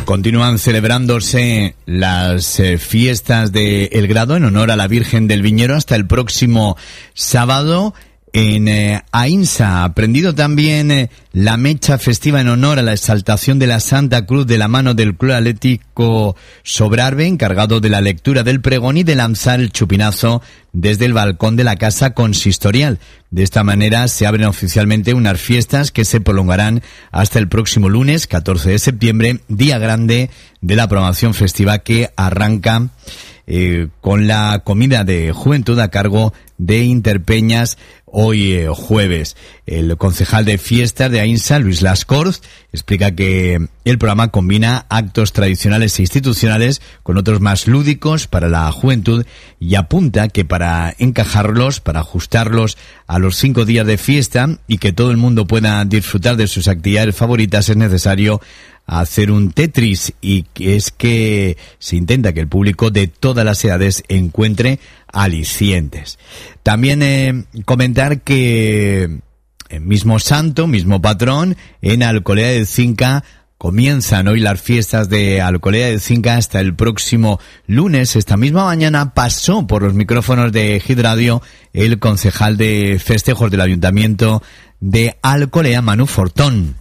Continúan celebrándose las fiestas de El Grado en honor a la Virgen del Viñero hasta el próximo sábado. En Ainsa ha prendido también la mecha festiva en honor a la exaltación de la Santa Cruz de la mano del Club Atlético Sobrarbe, encargado de la lectura del pregón y de lanzar el chupinazo desde el balcón de la Casa Consistorial. De esta manera se abren oficialmente unas fiestas que se prolongarán hasta el próximo lunes, 14 de septiembre, día grande de la programación festiva que arranca con la comida de juventud a cargo de Interpeñas hoy jueves. El concejal de fiestas de Ainsa, Luis Lascorz, explica que el programa combina actos tradicionales e institucionales con otros más lúdicos para la juventud y apunta que para encajarlos, para ajustarlos a los 5 días de fiesta y que todo el mundo pueda disfrutar de sus actividades favoritas es necesario hacer un Tetris, y que es que se intenta que el público de todas las edades encuentre alicientes. También comentar que el mismo santo, mismo patrón, en Alcolea de Cinca comienzan hoy las fiestas de Alcolea de Cinca hasta el próximo lunes. Esta misma mañana pasó por los micrófonos de Hit Radio el concejal de festejos del Ayuntamiento de Alcolea, Manu Fortón.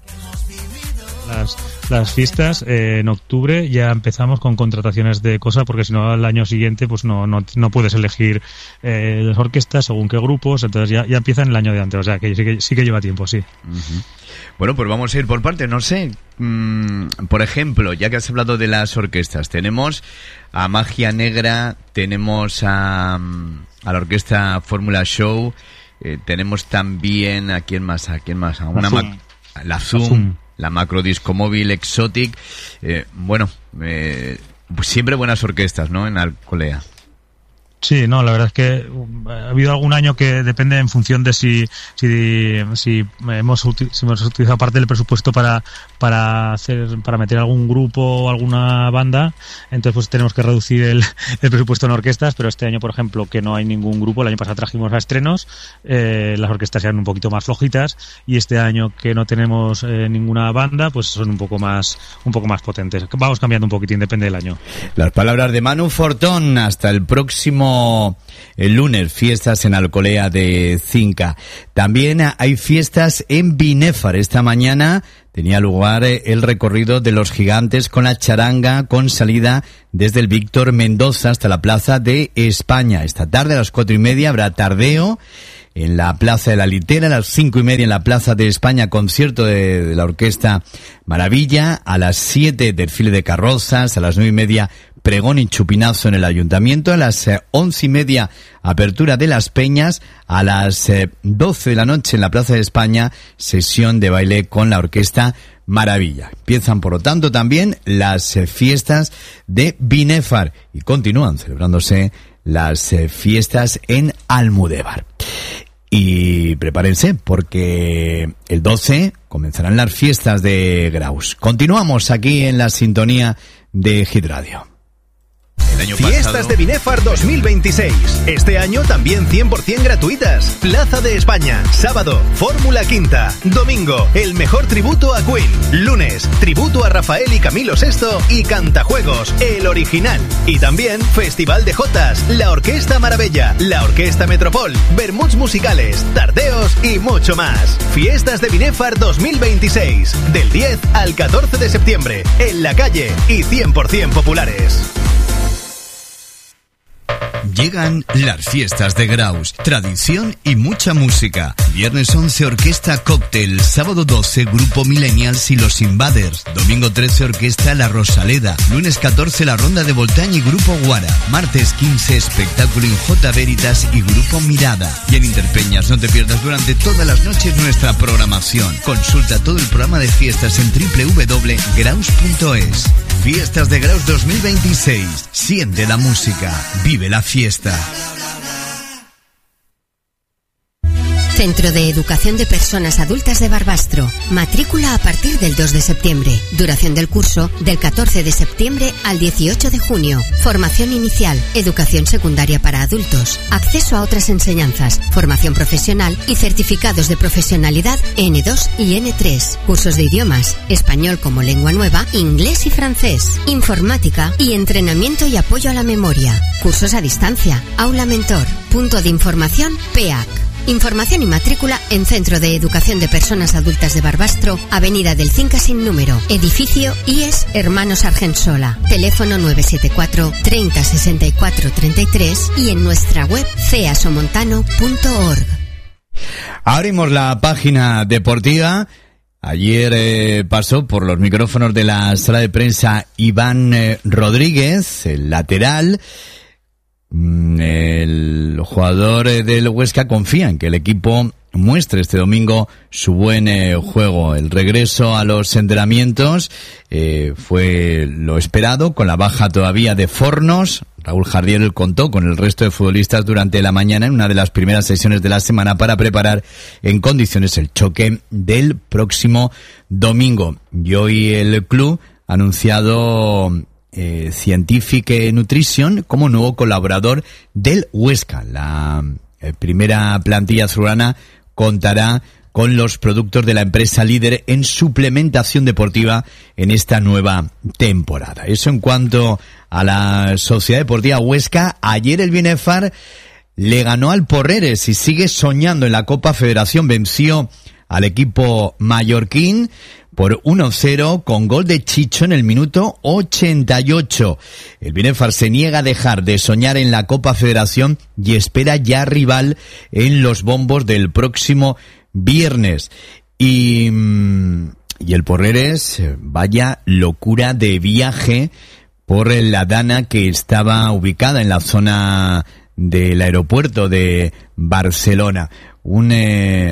Las fiestas en octubre ya empezamos con contrataciones de cosas, porque si no al año siguiente pues no puedes elegir las orquestas según qué grupos, entonces ya empiezan el año de antes, o sea que sí que lleva tiempo, sí. Uh-huh. Bueno, pues vamos a ir por partes, no sé, por ejemplo, ya que has hablado de las orquestas, tenemos a Magia Negra, tenemos a la orquesta Fórmula Show, tenemos también a quién más, la Zoom. La Macro Disco Móvil, Exotic, pues siempre buenas orquestas, ¿no?, en Alcolea. Sí, no, la verdad es que ha habido algún año que depende en función de si hemos utilizado parte del presupuesto para meter algún grupo o alguna banda, entonces pues tenemos que reducir el presupuesto en orquestas, pero este año, por ejemplo, que no hay ningún grupo, el año pasado trajimos a estrenos, las orquestas eran un poquito más flojitas, y este año que no tenemos ninguna banda, pues son un poco más potentes. Vamos cambiando un poquitín, depende del año. Las palabras de Manu Fortón. Hasta el próximo el lunes, fiestas en Alcolea de Cinca. También hay fiestas en Binéfar. Esta mañana tenía lugar el recorrido de los gigantes con la charanga, con salida desde el Víctor Mendoza hasta la Plaza de España. Esta tarde a las 4:30 habrá tardeo en la Plaza de la Litera, a las 5:30 en la Plaza de España, concierto de la Orquesta Maravilla, a las 7 desfile de carrozas, a las 9:30 pregón y chupinazo en el Ayuntamiento, a las 11:30 apertura de las peñas, a las 12 de la noche en la Plaza de España sesión de baile con la Orquesta Maravilla. Empiezan, por lo tanto, también las fiestas de Binéfar y continúan celebrándose las fiestas en Almudévar. Y prepárense, porque el 12 comenzarán las fiestas de Graus. Continuamos aquí en la sintonía de Hit Radio. Fiestas de Binéfar 2026. Este año también 100% gratuitas. Plaza de España. Sábado, Fórmula Quinta. Domingo, el mejor tributo a Queen. Lunes, tributo a Rafael y Camilo VI y Cantajuegos, el original. Y también Festival de Jotas, la Orquesta Maravilla, la Orquesta Metropol, Bermuds musicales, tardeos y mucho más. Fiestas de Binéfar 2026. Del 10 al 14 de septiembre. En la calle y 100% populares. Llegan las fiestas de Graus, tradición y mucha música. Viernes 11, Orquesta Cóctel. Sábado 12, Grupo Millennials y los Invaders. Domingo 13, Orquesta La Rosaleda. Lunes 14, La Ronda de Voltaña y Grupo Guara. Martes 15, espectáculo en J Veritas y Grupo Mirada. Y en Interpeñas no te pierdas durante todas las noches nuestra programación. Consulta todo el programa de fiestas en www.graus.es. Fiestas de Graus 2026. Siente la música, vive la fiesta. Centro de Educación de Personas Adultas de Barbastro. Matrícula a partir del 2 de septiembre. Duración del curso del 14 de septiembre al 18 de junio. Formación inicial, educación secundaria para adultos, acceso a otras enseñanzas, formación profesional y certificados de profesionalidad N2 y N3. Cursos de idiomas, español como lengua nueva, inglés y francés, informática y entrenamiento y apoyo a la memoria. Cursos a distancia, aula mentor, punto de información PEAC. Información y matrícula en Centro de Educación de Personas Adultas de Barbastro, Avenida del Cinca sin número, edificio IES Hermanos Argensola, teléfono 974 30 64 33 y en nuestra web ceasomontano.org. Abrimos la página deportiva. Ayer pasó por los micrófonos de la sala de prensa Iván Rodríguez, el lateral. El jugador del Huesca confía en que el equipo muestre este domingo su buen juego. El regreso a los entrenamientos fue lo esperado, con la baja todavía de Fornos. Raúl Jardiel contó con el resto de futbolistas durante la mañana en una de las primeras sesiones de la semana para preparar en condiciones el choque del próximo domingo. Y hoy el club ha anunciado Scientific Nutrition como nuevo colaborador del Huesca. La primera plantilla azulgrana contará con los productos de la empresa líder en suplementación deportiva en esta nueva temporada. Eso en cuanto a la Sociedad Deportiva Huesca. Ayer el Binefar le ganó al Porreres y sigue soñando en la Copa Federación. Venció al equipo mallorquín por 1-0 con gol de Chicho en el minuto 88. El Binefar se niega a dejar de soñar en la Copa Federación y espera ya rival en los bombos del próximo viernes. Y el Porreres, vaya locura de viaje por la Dana, que estaba ubicada en la zona del aeropuerto de Barcelona. Una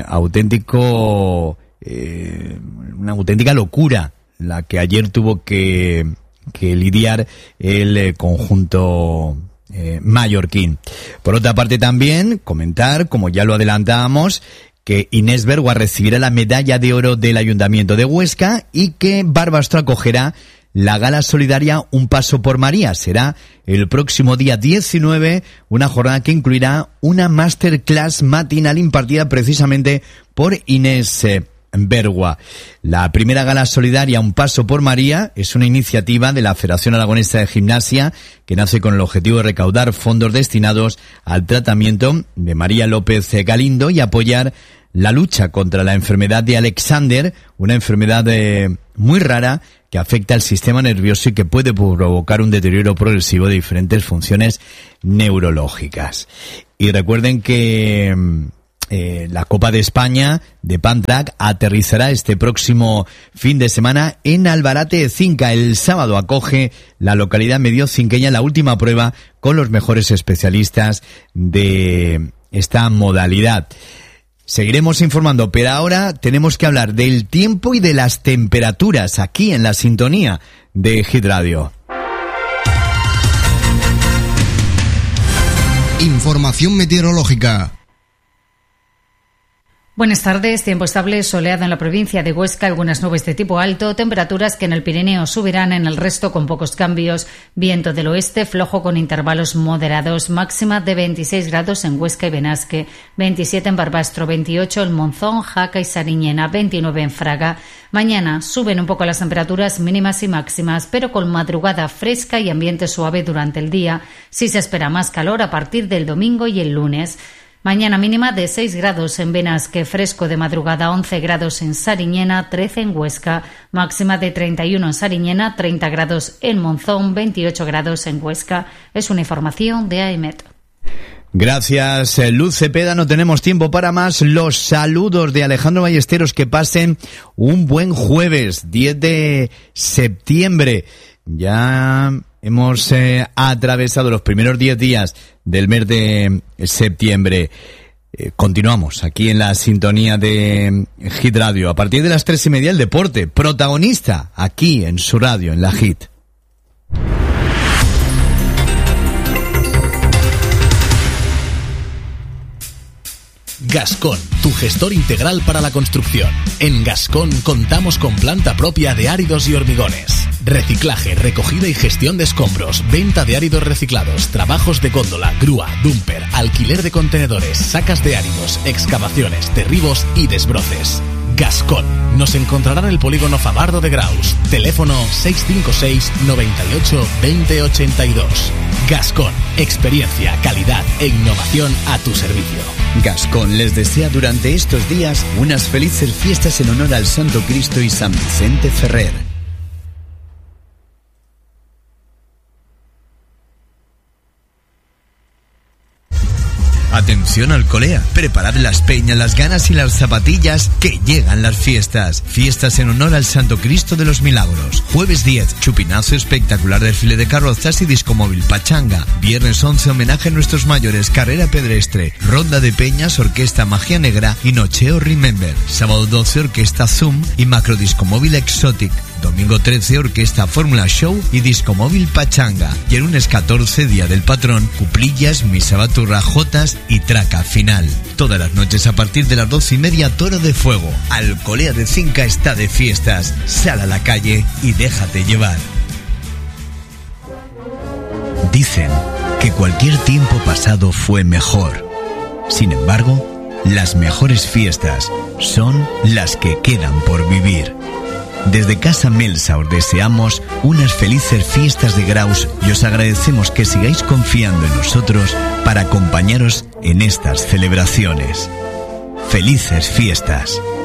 auténtica locura la que ayer tuvo que lidiar el conjunto mallorquín. Por otra parte también comentar, como ya lo adelantábamos, que Inés Bergua recibirá la medalla de oro del Ayuntamiento de Huesca y que Barbastro acogerá la gala solidaria Un Paso por María. Será el próximo día 19, una jornada que incluirá una masterclass matinal impartida precisamente por Inés Bergua. La primera gala solidaria Un Paso por María es una iniciativa de la Federación Aragonesa de Gimnasia que nace con el objetivo de recaudar fondos destinados al tratamiento de María López Galindo y apoyar la lucha contra la enfermedad de Alexander, una enfermedad muy rara que afecta al sistema nervioso y que puede provocar un deterioro progresivo de diferentes funciones neurológicas. Y recuerden que la Copa de España de Pantrac aterrizará este próximo fin de semana en Albarate de Cinca. El sábado acoge la localidad mediocinqueña la última prueba con los mejores especialistas de esta modalidad. Seguiremos informando, pero ahora tenemos que hablar del tiempo y de las temperaturas aquí en la sintonía de Hit Radio. Información meteorológica. Buenas tardes. Tiempo estable, soleado en la provincia de Huesca, algunas nubes de tipo alto, temperaturas que en el Pirineo subirán, en el resto con pocos cambios, viento del oeste flojo con intervalos moderados, máxima de 26 grados en Huesca y Benasque, 27 en Barbastro, 28 en Monzón, Jaca y Sariñena, 29 en Fraga. Mañana suben un poco las temperaturas mínimas y máximas, pero con madrugada fresca y ambiente suave durante el día. Sí se espera más calor a partir del domingo y el lunes. Mañana mínima de 6 grados en Benasque, fresco de madrugada, 11 grados en Sariñena, 13 en Huesca, máxima de 31 en Sariñena, 30 grados en Monzón, 28 grados en Huesca. Es una información de AEMET. Gracias, Luz Cepeda. No tenemos tiempo para más. Los saludos de Alejandro Ballesteros. Que pasen un buen jueves, 10 de septiembre. Ya hemos atravesado los primeros 10 días del mes de septiembre. Continuamos aquí en la sintonía de Hit Radio. A partir de las 3:30 el deporte, protagonista aquí en su radio, en la Hit. Gascón, tu gestor integral para la construcción. En Gascón contamos con planta propia de áridos y hormigones. Reciclaje, recogida y gestión de escombros, venta de áridos reciclados, trabajos de góndola, grúa, dumper, alquiler de contenedores, sacas de áridos, excavaciones, derribos y desbroces. Gascón. Nos encontrará en el polígono Fabardo de Graus. Teléfono 656 98 20 82. Gascón. Experiencia, calidad e innovación a tu servicio. Gascón les desea durante estos días unas felices fiestas en honor al Santo Cristo y San Vicente Ferrer. Atención Alcolea, preparad las peñas, las ganas y las zapatillas que llegan las fiestas. Fiestas en honor al Santo Cristo de los Milagros. Jueves 10, chupinazo espectacular, desfile de carrozas y discomóvil pachanga. Viernes 11, homenaje a nuestros mayores, carrera pedestre, ronda de peñas, orquesta Magia Negra y Nocheo Remember. Sábado 12, orquesta Zoom y macro discomóvil Exotic. Domingo 13, orquesta Fórmula Show y discomóvil pachanga. Y el lunes 14, día del patrón, cuplillas, misa baturra, jotas y traca final. Todas las noches a partir de las 12:30, Toro de Fuego. Alcolea de Cinca está de fiestas. Sal a la calle y déjate llevar. Dicen que cualquier tiempo pasado fue mejor. Sin embargo, las mejores fiestas son las que quedan por vivir. Desde Casa Melsa os deseamos unas felices fiestas de Graus y os agradecemos que sigáis confiando en nosotros para acompañaros en estas celebraciones. ¡Felices fiestas!